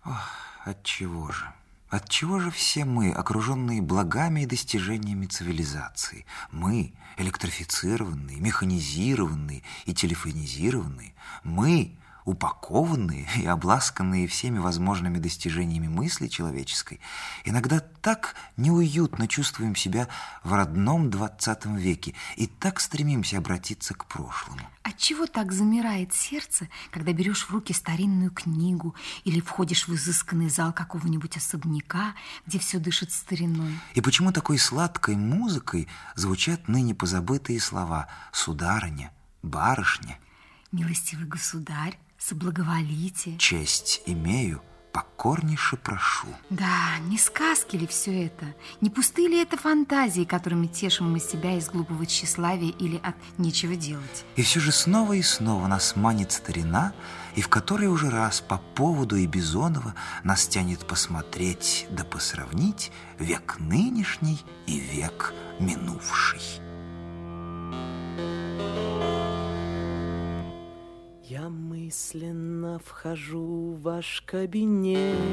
Отчего же? Отчего же все мы, окруженные благами и достижениями цивилизации, мы, электрифицированные, механизированные и телефонизированные, мы, упакованные и обласканные всеми возможными достижениями мысли человеческой, иногда так неуютно чувствуем себя в родном 20 веке и так стремимся обратиться к прошлому. Отчего так замирает сердце, когда берешь в руки старинную книгу или входишь в изысканный зал какого-нибудь особняка, где все дышит стариной? И почему такой сладкой музыкой звучат ныне позабытые слова «сударыня», «барышня», «Милостивый государь», «соблаговолите», «честь имею», «покорнейше прошу». Да, не сказки ли все это? Не пустые ли это фантазии, которыми тешим мы себя из глупого тщеславия или от нечего делать? И все же снова и снова нас манит старина, и в который уже раз по поводу и Бизонова нас тянет посмотреть да посравнить век нынешний и век минувший. Я мысленно вхожу в ваш кабинет.